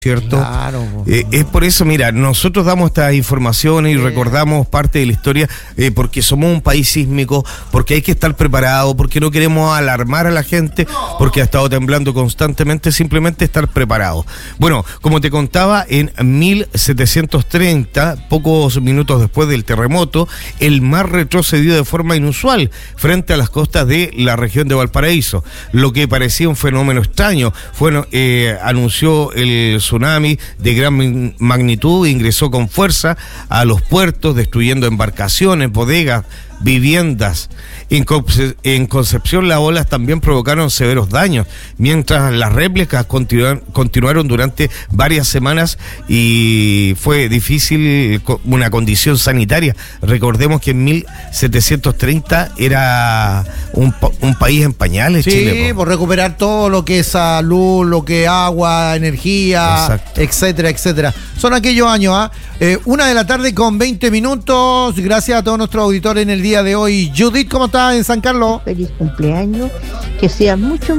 ¿cierto? Claro. Es por eso, mira, nosotros damos estas informaciones y recordamos parte de la historia porque somos un país sísmico, porque hay que estar preparado, porque no queremos alarmar a la gente, porque ha estado temblando constantemente, simplemente estar preparado. Bueno, como te contaba, en 1730, pocos minutos después del terremoto, el mar retrocedió de forma inusual frente a las costas de la región de Valparaíso. Lo que parecía un fenómeno extraño anunció el tsunami de gran magnitud, ingresó con fuerza a los puertos, destruyendo embarcaciones, bodegas, viviendas. En Concepción las olas también provocaron severos daños, mientras las réplicas continuaron durante varias semanas y fue difícil una condición sanitaria. Recordemos que en 1730 era un país en pañales, sí, Chile. Sí, por recuperar todo lo que es salud, lo que es agua, energía, exacto, etcétera, etcétera. Son aquellos años, 1:20 p.m. Gracias a todos nuestros auditores en el día de hoy. Judith, ¿cómo estás en San Carlos? Feliz cumpleaños, que sean muchos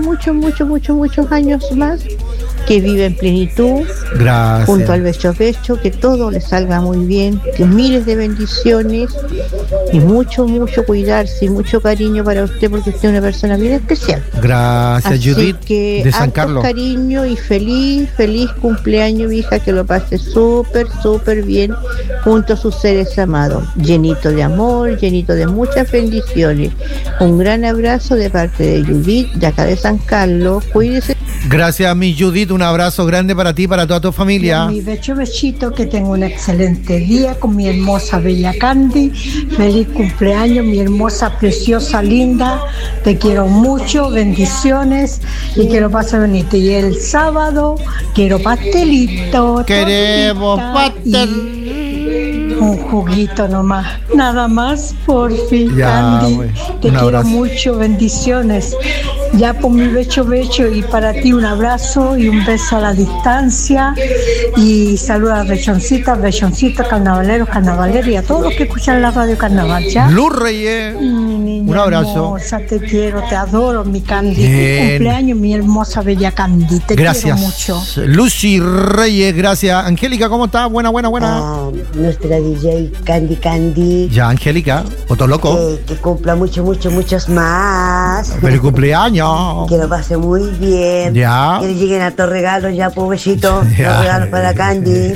años más, que viva en plenitud. Gracias. Junto al Becho, que todo le salga muy bien, que miles de bendiciones y mucho cuidarse y mucho cariño para usted, porque usted es una persona bien especial. Gracias. Así Judith, que de San Carlos. Cariño y feliz cumpleaños, mi hija, que lo pase súper bien junto a sus seres amados, llenito de amor, llenito de muchas bendiciones. Un gran abrazo de parte de Judith, de acá de San Carlos. Cuídese. Gracias, mi Judith, un abrazo grande para ti y para toda tu familia. Mi bechito, que tengo un excelente día con mi hermosa Bella Candy. Feliz cumpleaños, mi hermosa, preciosa, linda. Te quiero mucho, bendiciones y que lo pase bonito. Y el sábado quiero pastelito. Queremos pastel. Un juguito nomás, nada más, por fin, Candy. Te quiero mucho, bendiciones. Ya por mi becho y para ti un abrazo y un beso a la distancia y saludos a bechoncitos, carnavaleros y a todos los que escuchan la radio Carnaval, ¿ya? Luz Reyes, un abrazo. Hermosa, te quiero, te adoro, mi Candy. Feliz cumpleaños, mi hermosa bella Candy. Te quiero mucho. Lucy Reyes, gracias. Angélica, ¿cómo estás? Buena. Nuestra DJ Candy. Ya, Angélica, otro loco. Que cumpla muchos más. Feliz cumpleaños. Que lo pase muy bien. Ya. Que le lleguen a todos regalos, ya, pobrecito. Los regalos para Candy.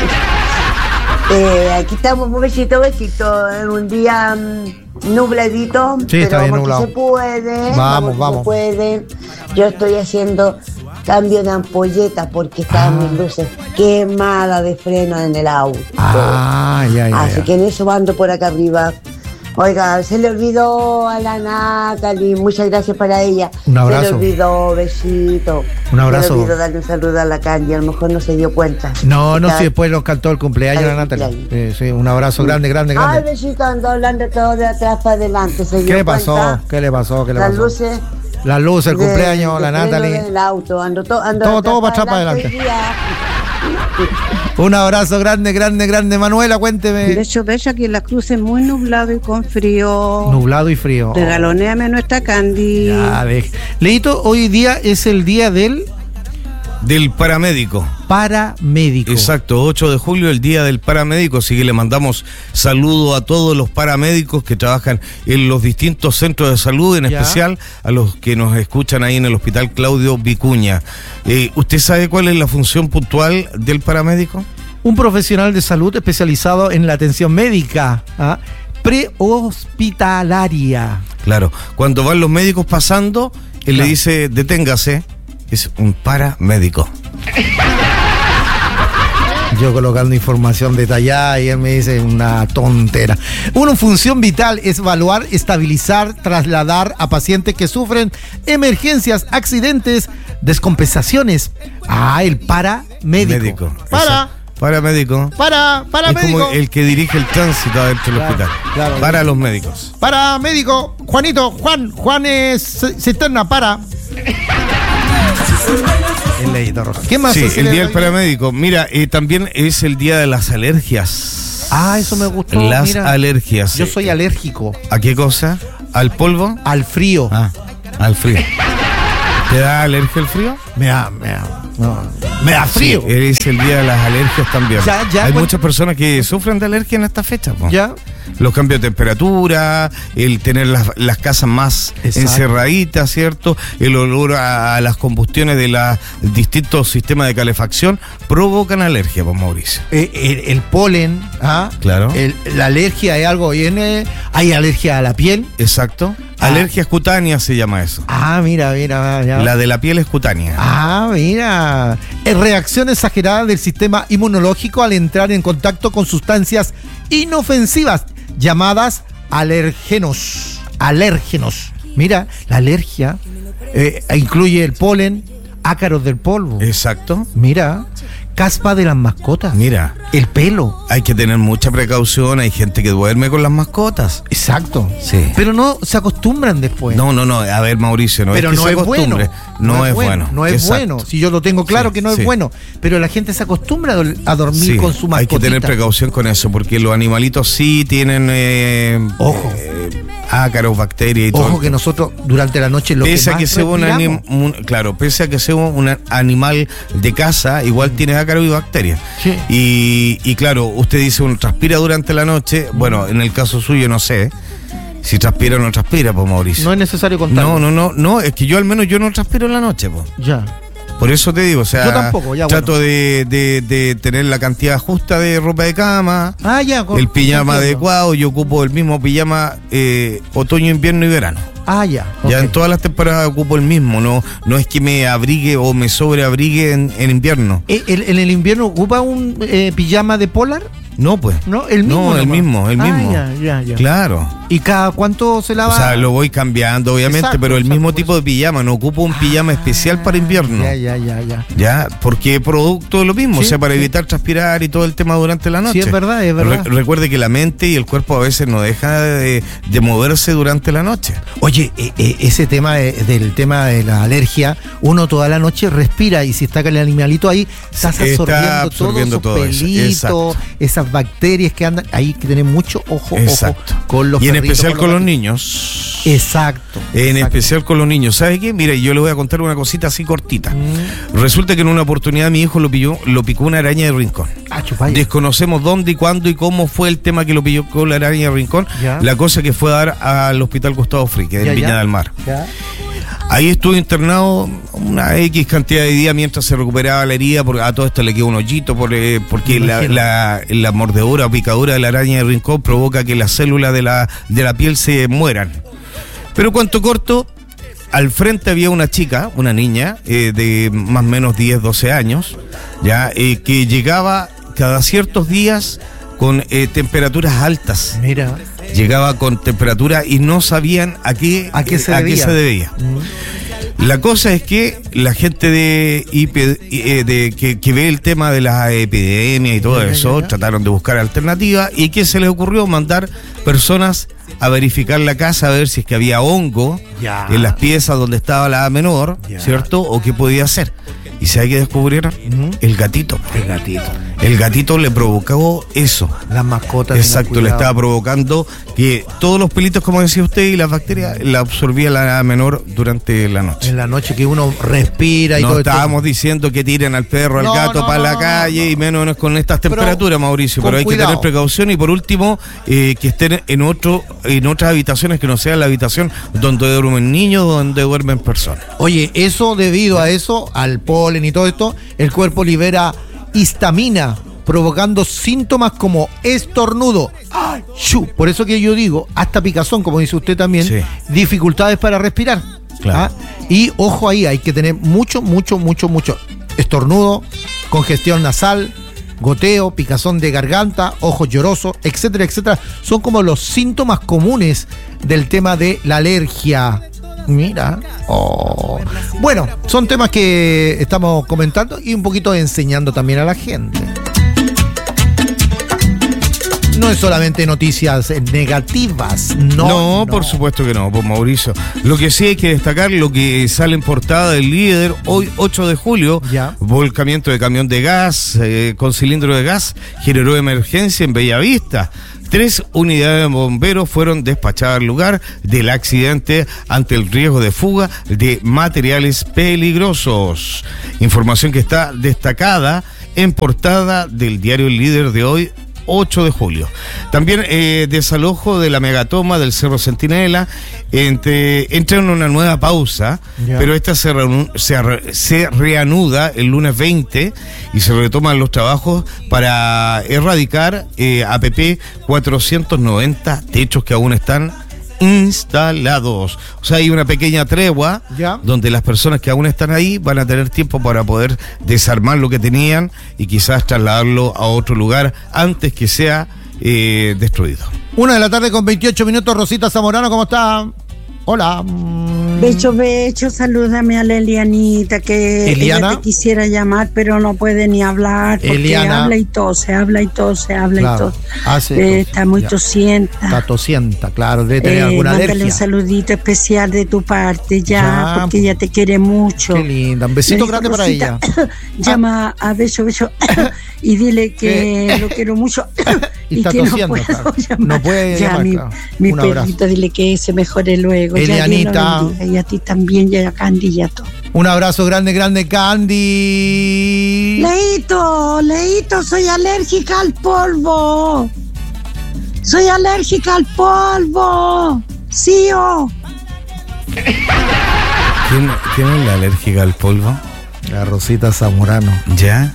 Aquí estamos, besito, en un día nubladito. Sí, pero está bien nublado. Se puede. Vamos. Se puede. Yo estoy haciendo cambio de ampolleta porque estaban mis luces quemadas de freno en el auto. Así que en eso ando por acá arriba. Oiga, se le olvidó a la Natalie, muchas gracias para ella. Un abrazo. Se le olvidó, besito. Un abrazo. Se le olvidó darle un saludo a la Candy, a lo mejor no se dio cuenta. No, si después nos cantó el cumpleaños la Natalie. Sí, un abrazo grande. Ay, besito, ando hablando todo de atrás para adelante. ¿Qué le pasó? Las luces. La luz, el cumpleaños, la Natalie. El auto, ando todo para atrás para adelante. Un abrazo grande, Manuela, cuénteme. Becho, aquí en la Cruz es muy nublado y con frío. Nublado y frío. Regalonéame nuestra Candy. Ya, Leito, hoy día es el día del paramédico. Exacto, 8 de julio, el día del paramédico, así que le mandamos saludo a todos los paramédicos que trabajan en los distintos centros de salud, en especial a los que nos escuchan ahí en el Hospital Claudio Vicuña. ¿Usted sabe cuál es la función puntual del paramédico? Un profesional de salud especializado en la atención médica, prehospitalaria. Claro, cuando van los médicos pasando, él le dice, deténgase. Es un paramédico. Yo colocando información detallada y él me dice una tontera. Una función vital es evaluar, estabilizar, trasladar a pacientes que sufren emergencias, accidentes, descompensaciones. El paramédico. Paramédico. Paramédico. Es como el que dirige el tránsito adentro del hospital. Claro. Para los médicos. Paramédico. Juan es cisterna, para. El Leito Rojas. ¿Qué más? Sí, el día del paramédico. Mira, también es el día de las alergias. Eso me gustó. Las alergias. Yo soy alérgico. ¿A qué cosa? ¿Al polvo? Al frío. Al frío. ¿Te da alergia el frío? Me da frío. Sí, es el día de las alergias también. Hay muchas personas que sufren de alergia en esta fecha. Ya. Los cambios de temperatura, el tener las casas más encerraditas, ¿cierto? El olor a las combustiones de los distintos sistemas de calefacción provocan alergia, pues, Mauricio. El polen, claro. La alergia es algo, hay alergia a la piel. Exacto. Alergias cutáneas se llama eso. Mira. La de la piel es cutánea. Mira. Reacción exagerada del sistema inmunológico al entrar en contacto con sustancias inofensivas llamadas alérgenos. Mira, la alergia incluye el polen, ácaros del polvo. Exacto. Mira, caspa de las mascotas. Mira, el pelo. Hay que tener mucha precaución. Hay gente que duerme con las mascotas. Exacto. Sí. Pero no se acostumbran después. No. A ver, Mauricio, no pero es que se acostumbre. No es bueno. Si yo lo tengo claro que no es bueno. Pero la gente se acostumbra a dormir con su mascotita. Hay que tener precaución con eso, porque los animalitos sí tienen ácaros, bacterias y todo. Ojo que nosotros durante la noche pese a que sea un animal de casa, igual tiene ácaros y bacterias. Sí. Y claro, usted dice uno transpira durante la noche. Bueno, en el caso suyo no sé si transpira o no transpira, pues, Mauricio. No es necesario contarlo. No, es que yo al menos no transpiro en la noche, pues. Ya. Por eso te digo, o sea, yo tampoco, trato de tener la cantidad justa de ropa de cama, el pijama adecuado. Yo ocupo el mismo pijama otoño, invierno y verano. Ya. Ya en todas las temporadas ocupo el mismo, no es que me abrigue o me sobreabrigue en invierno. ¿En el invierno ocupa un pijama de polar? No, pues. No, el mismo. No, el mismo. Ya. Claro. ¿Y cada cuánto se lava? O sea, lo voy cambiando, obviamente, pero el mismo tipo de pijama. No ocupo un pijama especial para invierno. Ya, porque es producto de lo mismo, o sea, para evitar transpirar y todo el tema durante la noche. Sí, es verdad. Recuerde que la mente y el cuerpo a veces no deja de moverse durante la noche. Oye, ese tema del tema de la alergia, uno toda la noche respira y si está con el animalito ahí, estás absorbiendo todos esos pelitos, esas bacterias que andan. Hay que tener mucho ojo con los y en especial con los niños. Exacto. Especial con los niños. ¿Sabe qué? Mira, yo le voy a contar una cosita así cortita. Resulta que en una oportunidad mi hijo lo picó una araña de rincón. Desconocemos dónde y cuándo y cómo fue el tema que lo picó la araña de rincón. La cosa que fue a dar al hospital Gustavo Fricke en Viña del Mar. Ahí estuve internado una X cantidad de días mientras se recuperaba la herida, porque a todo esto le quedó un hoyito porque la mordedura o picadura de la araña de rincón provoca que las células de la piel se mueran. Pero cuento corto, al frente había una chica, una niña de más o menos 10, 12 años, que llegaba cada ciertos días con temperaturas altas. Mira. Llegaba con temperatura y no sabían a qué se debía. La cosa es que la gente que ve el tema de las epidemias y todo eso, trataron de buscar alternativas. ¿Y qué se les ocurrió? Mandar personas a verificar la casa, a ver si es que había hongo en las piezas donde estaba la menor, ¿cierto? O qué podía hacer. ¿Y sabe qué descubrieron? El gatito. El gatito le provocó eso. Las mascotas. Exacto, le estaba provocando que todos los pelitos, como decía usted, y las bacterias la absorbía la menor durante la noche. En la noche que uno respira y no todo. No estábamos diciendo que tiren al perro, al gato para la calle, y menos con estas temperaturas, Mauricio. Pero hay que tener precaución y por último, que estén en otras habitaciones que no sea la habitación donde duermen niños, donde duermen personas. Oye, eso debido a eso, al polen y todo esto, el cuerpo libera histamina, provocando síntomas como estornudo. Por eso que yo digo, hasta picazón, como dice usted también, dificultades para respirar. Claro. Y ojo ahí, hay que tener mucho estornudo, congestión nasal, goteo, picazón de garganta, ojos llorosos, etcétera, etcétera. Son como los síntomas comunes del tema de la alergia. Mira. Bueno, son temas que estamos comentando y un poquito enseñando también a la gente. No es solamente noticias negativas, no. Por supuesto que no, pues Mauricio. Lo que sí hay que destacar, lo que sale en portada del Líder, hoy 8 de julio, volcamiento de camión de gas con cilindro de gas, generó emergencia en Bellavista. 3 unidades de bomberos fueron despachadas al lugar del accidente ante el riesgo de fuga de materiales peligrosos. Información que está destacada en portada del diario El Líder de hoy, 8 de julio. También desalojo de la megatoma del Cerro Centinela. Entra en una nueva pausa, pero esta se reanuda el lunes 20 y se retoman los trabajos para erradicar APP 490 techos que aún están instalados. O sea, hay una pequeña tregua donde las personas que aún están ahí van a tener tiempo para poder desarmar lo que tenían y quizás trasladarlo a otro lugar antes que sea destruido. 1:28 p.m, Rosita Zamorano, ¿cómo está? Hola. Becho, salúdame a la Elianita, que ella te quisiera llamar, pero no puede ni hablar, porque Eliana habla y tose. Está muy tosienta. Está tosienta, claro, debe tener alguna alergia. Mándale un saludito especial de tu parte, porque ella te quiere mucho. Qué linda, un besito grande para ella. Llama a Becho y dile que lo quiero mucho y está que tosiendo, no puedo llamar. No puede llamar, mi perrito, dile que se mejore luego. Elianita. Y a ti también, y a Candy y a todo. Un abrazo grande, Candy. Leito, soy alérgica al polvo. Sí, ¿Quién es la alérgica al polvo? La Rosita Zamorano. ¿Ya?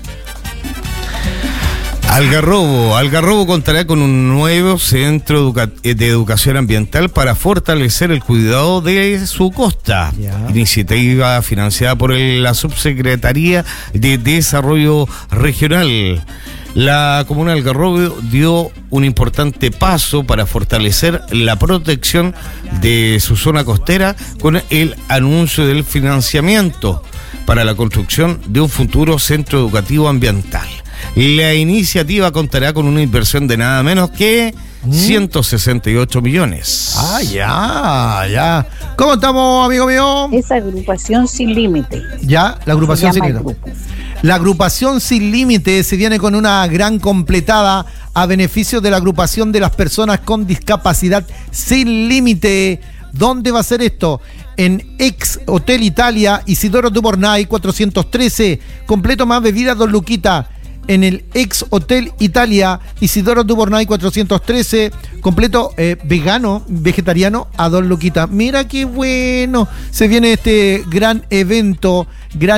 Algarrobo contará con un nuevo centro de educación ambiental para fortalecer el cuidado de su costa. Iniciativa financiada por la Subsecretaría de Desarrollo Regional. La comuna de Algarrobo dio un importante paso para fortalecer la protección de su zona costera con el anuncio del financiamiento para la construcción de un futuro centro educativo ambiental. La iniciativa contará con una inversión de nada menos que 168 millones. Ya. ¿Cómo estamos, amigo mío? Esa agrupación sin límite. La agrupación sin límite. La agrupación sin límite se viene con una gran completada a beneficio de la agrupación de las personas con discapacidad sin límite. ¿Dónde va a ser esto? En Ex Hotel Italia, Isidoro Dubornay 413, completo más bebida Don Luquita. En el Ex Hotel Italia, Isidoro Dubornay 413, completo vegetariano a Don Luquita. Mira qué bueno, se viene este gran evento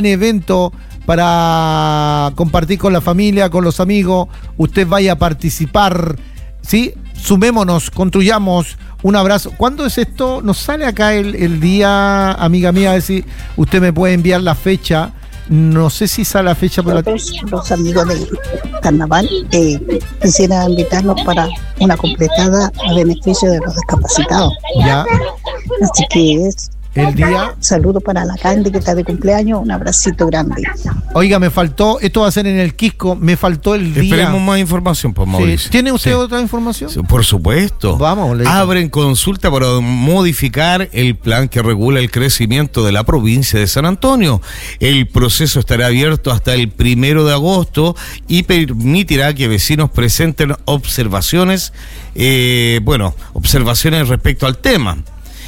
para compartir con la familia, con los amigos. Usted vaya a participar, ¿sí? Sumémonos, construyamos. Un abrazo. ¿Cuándo es esto? Nos sale acá el día, amiga mía, a ver si usted me puede enviar la fecha. No sé si sale la fecha por los amigos del carnaval quisieran invitarnos para una completada a beneficio de los discapacitados. Así que es el día. Saludo para la Candy, que está de cumpleaños. Un abracito grande. Oiga, me faltó, esto va a ser en el Quisco, me faltó el día. Esperemos más información, pues, Mauricio. Sí. ¿Tiene usted otra información? Sí, por supuesto. Vamos, abren consulta para modificar el plan que regula el crecimiento de la provincia de San Antonio. El proceso estará abierto hasta el 1 de agosto y permitirá que vecinos presenten observaciones respecto al tema.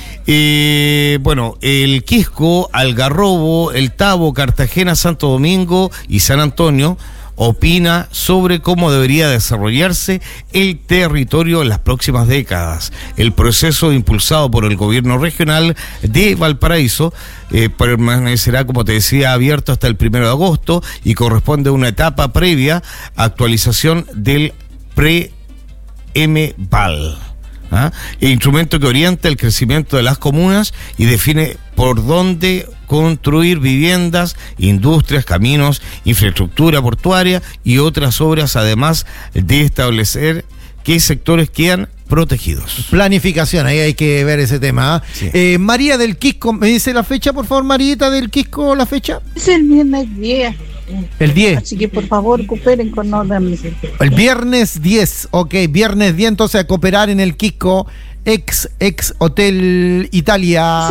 El Quisco, Algarrobo, El Tabo, Cartagena, Santo Domingo y San Antonio opina sobre cómo debería desarrollarse el territorio en las próximas décadas. El proceso impulsado por el gobierno regional de Valparaíso permanecerá, como te decía, abierto hasta el 1 de agosto y corresponde a una etapa previa a actualización del pre-MVAL. Instrumento que orienta el crecimiento de las comunas y define por dónde construir viviendas, industrias, caminos, infraestructura portuaria y otras obras, además de establecer qué sectores quedan protegidos. Planificación, ahí hay que ver ese tema. Sí. María del Quisco, ¿me dice la fecha, por favor, Marita del Quisco, la fecha? Es el viernes 10. El 10. Así que por favor cooperen con orden. El viernes 10, ok, viernes 10, entonces a cooperar en el Quisco, ex Hotel Italia.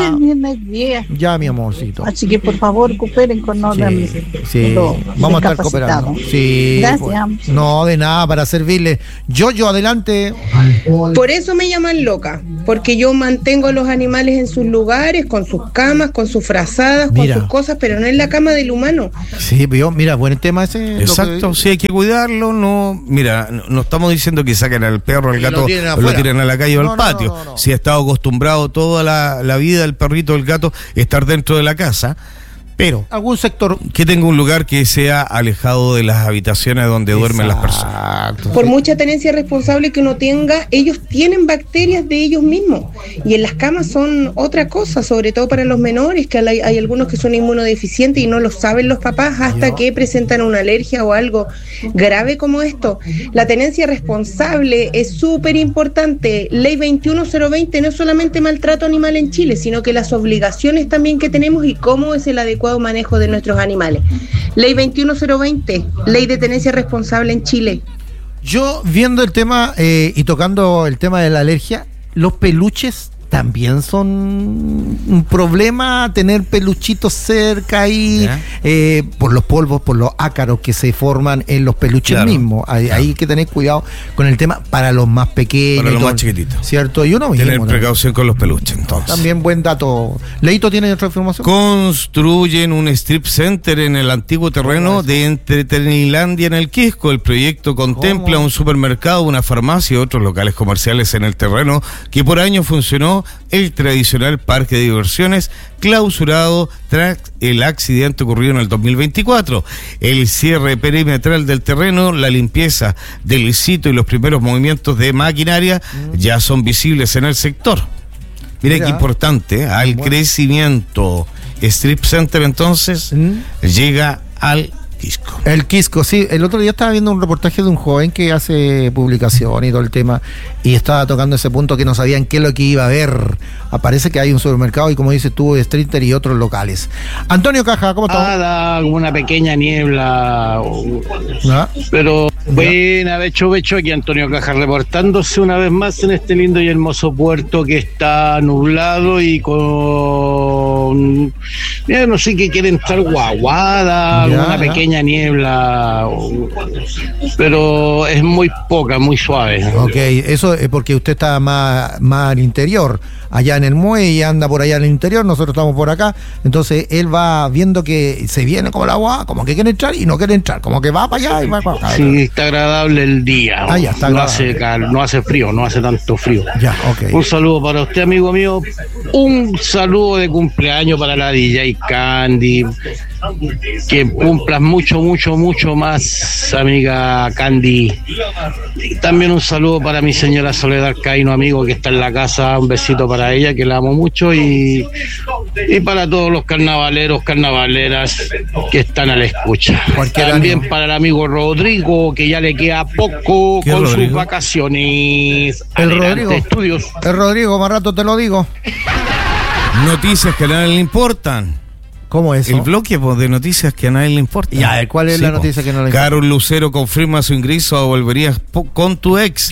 Ya, mi amorcito. Así que por favor cooperen con nosotros. Sí, vamos a estar cooperando. Sí, gracias. No, de nada, para servirle. Yo, adelante. Por eso me llaman loca, porque yo mantengo a los animales en sus lugares, con sus camas, con sus frazadas, con sus cosas, pero no en la cama del humano. Sí, mira, buen tema ese. Exacto, sí, hay que cuidarlo. No, mira, no estamos diciendo que saquen al perro, al gato, lo tiren a la calle o al patio. No. Si ha estado acostumbrado toda la vida el perrito o el gato estar dentro de la casa, pero algún sector que tenga un lugar que sea alejado de las habitaciones donde duermen las personas. Por mucha tenencia responsable que uno tenga, ellos tienen bacterias de ellos mismos, y en las camas son otra cosa, sobre todo para los menores, que hay algunos que son inmunodeficientes y no lo saben los papás hasta que presentan una alergia o algo grave como esto. La tenencia responsable es súper importante. Ley 21020 no es solamente maltrato animal en Chile, sino que las obligaciones también que tenemos y cómo es el adecuado manejo de nuestros animales. Ley 21020, ley de tenencia responsable en Chile. Yo, viendo el tema y tocando el tema de la alergia, los peluches también son un problema, tener peluchitos cerca ahí, por los polvos, por los ácaros que se forman en los peluches mismos. Hay que tener cuidado con el tema para los más pequeños. Para los más chiquititos. ¿Cierto? Y uno tener precaución con los peluches, entonces. También buen dato. ¿Leito tiene otra información? Construyen un strip center en el antiguo terreno de Entretenilandia en el Quisco. El proyecto contempla un supermercado, una farmacia y otros locales comerciales en el terreno que por años funcionó el tradicional parque de diversiones, clausurado tras el accidente ocurrido en el 2024. El cierre perimetral del terreno, la limpieza del sitio y los primeros movimientos de maquinaria ya son visibles en el sector. Mira qué importante, al crecimiento. Strip Center entonces llega al Quisco. El Quisco, sí. El otro día estaba viendo un reportaje de un joven que hace publicación y todo el tema, y estaba tocando ese punto que no sabían qué es lo que iba a ver. Aparece que hay un supermercado y, como dices tú, Streeter y otros locales. Antonio Caja, ¿cómo estás? Nada, como una pequeña niebla. Pero buena, becho, aquí Antonio Caja reportándose una vez más en este lindo y hermoso puerto que está nublado y con... Mira, no sé qué quiere entrar guaguada, una pequeña niebla, pero es muy poca, muy suave. Ok, eso es porque usted está más al interior, allá en el muelle, anda por allá en el interior, nosotros estamos por acá, entonces él va viendo que se viene como el agua, como que quiere entrar y no quiere entrar, como que va para allá y va para acá. Sí, está agradable el día. Ya está agradable. No hace frío, no hace tanto frío. Ya, ok. Un saludo para usted, amigo mío. Un saludo de cumpleaños para la DJ Candy. Que cumplas mucho más, amiga Candy. También un saludo para mi señora Soledad Caino, amigo, que está en la casa. Un besito para ella, que la amo mucho, y para todos los carnavaleras que están a la escucha. También para el amigo Rodrigo, que ya le queda poco con sus vacaciones. El Rodrigo, más rato te lo digo. Noticias que a nadie le importan. ¿Cómo es eso? El bloque de noticias que a nadie le importa. Ya, ¿cuál es la noticia que no le importa? Carol Lucero confirma su ingreso a Volverías con tu ex.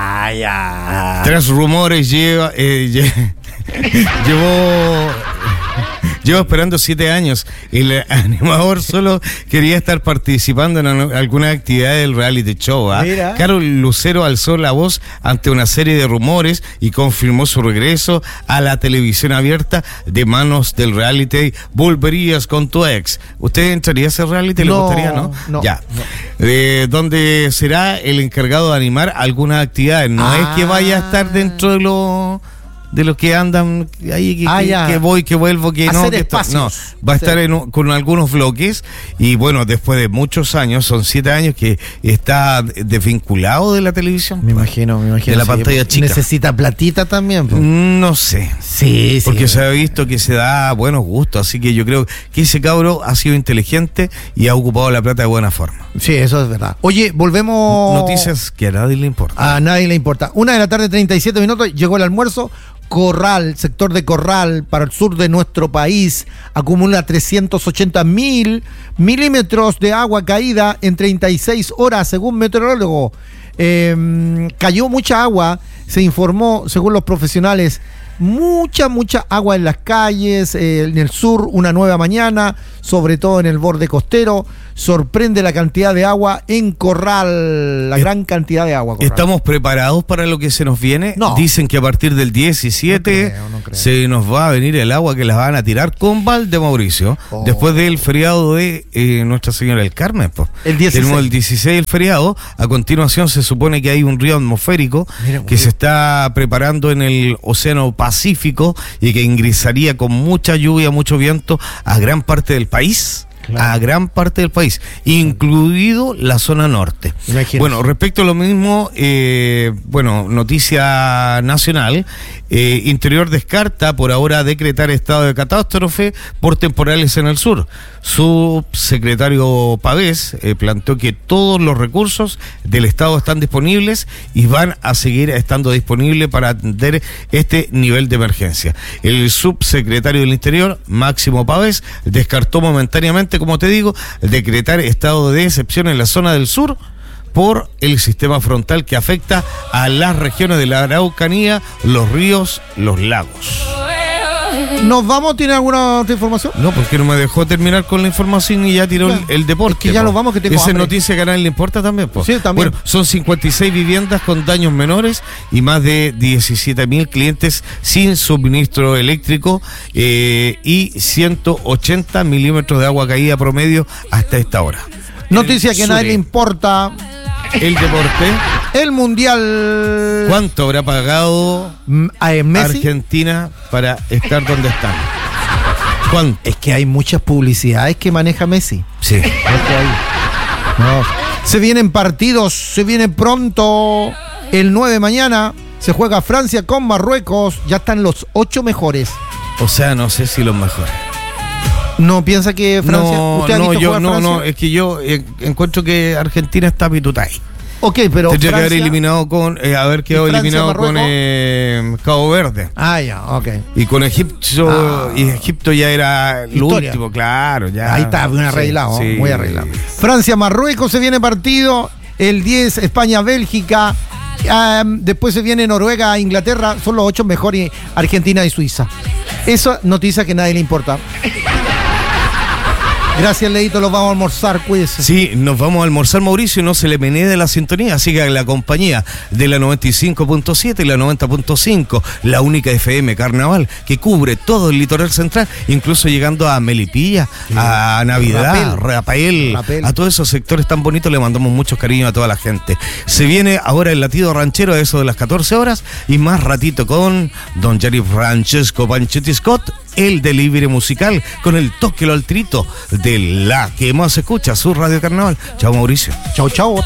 Ya. Tras rumores lleva llevo esperando 7 años. El animador solo quería estar participando en alguna actividad del reality show. Carol Lucero alzó la voz ante una serie de rumores y confirmó su regreso a la televisión abierta de manos del reality Volverías con tu ex. ¿Usted entraría a ese reality? ¿Le gustaría, no? Ya. Donde será el encargado de animar alguna actividad. No es que vaya a estar dentro de los que andan ahí, que voy, que vuelvo, que no, que no, va a estar con algunos bloques. Y bueno, después de muchos años, son 7 años que está desvinculado de la televisión. Me imagino. De la pantalla chica. ¿Necesita platita también? No sé. Sí. Porque se ha visto que se da buenos gustos, así que yo creo que ese cabro ha sido inteligente y ha ocupado la plata de buena forma. Sí, eso es verdad. Oye, volvemos... Noticias que a nadie le importa. A nadie le importa. 1:37 p.m, llegó el almuerzo. Corral, sector de Corral, para el sur de nuestro país, acumula 380.000 milímetros de agua caída en 36 horas, según meteorólogo. Cayó mucha agua se informó, según los profesionales, mucha agua en las calles, en el sur, una nueva mañana, sobre todo en el borde costero. Sorprende la cantidad de agua en Corral, la gran cantidad de agua. Corral. ¿Estamos preparados para lo que se nos viene? No. Dicen que a partir del 17 no creo. se nos va a venir el agua que las van a tirar con Valde, Mauricio, después del feriado de Nuestra Señora del Carmen. El 16. Tenemos el 16 el feriado. A continuación se supone que hay un río atmosférico que se está preparando en el Océano Pacífico y que ingresaría con mucha lluvia, mucho viento a gran parte del país. Claro. A gran parte del país, incluido la zona norte. Imagínate. Bueno, respecto a lo mismo, noticia nacional, Interior descarta por ahora decretar estado de catástrofe por temporales en el sur. Subsecretario Pavés planteó que todos los recursos del Estado están disponibles y van a seguir estando disponibles para atender este nivel de emergencia. El subsecretario del Interior, Máximo Pavés, descartó momentáneamente, como te digo, decretar estado de excepción en la zona del sur por el sistema frontal que afecta a las regiones de la Araucanía, los ríos, los lagos. ¿Nos vamos? ¿Tiene alguna otra información? No, porque no me dejó terminar con la información y ya tiró el deporte. Es que ya nos vamos, que tengo Esa hambre. noticia que a nadie le importa también, po. Sí, también. Bueno, son 56 viviendas con daños menores y más de 17.000 clientes sin suministro eléctrico y 180 milímetros de agua caída promedio hasta esta hora. Noticia que a nadie le importa. El deporte. El mundial. ¿Cuánto habrá pagado Messi? Argentina para estar donde están? ¿Cuánto? Es que hay muchas publicidades que maneja Messi. Sí. No. Se vienen partidos, se viene pronto. El 9 mañana se juega Francia con Marruecos. Ya están los 8 mejores. O sea, no sé si los mejores. ¿No piensa que Francia? ¿Usted ha visto jugar Francia? No, es que yo encuentro que Argentina está pitutay. Ok, pero tendría que haber eliminado haber quedado eliminado con Cabo Verde. Ah, ya, ok. Y con Egipto, y Egipto ya era lo último, claro. Ya, ahí está, bien arreglado, sí. Muy arreglado. Francia, Marruecos se viene partido, el 10, España, Bélgica, después se viene Noruega, Inglaterra, son los 8 mejores, Argentina y Suiza. Eso noticia que a nadie le importa. Gracias, Leito, los vamos a almorzar, cuídese. Sí, nos vamos a almorzar, Mauricio, y no se le menee de la sintonía, así que la compañía de la 95.7 y la 90.5, la única FM Carnaval, que cubre todo el litoral central, incluso llegando a Melipilla, sí, a Navidad, Rapel, a todos esos sectores tan bonitos, le mandamos muchos cariños a toda la gente. Se viene ahora el latido ranchero a eso de las 14 horas, y más ratito con don Jerry Francesco Panchetti Scott, el delivery musical, con el toque al trito de la que más escucha, su Radio Carnaval. Chao, Mauricio. Chao.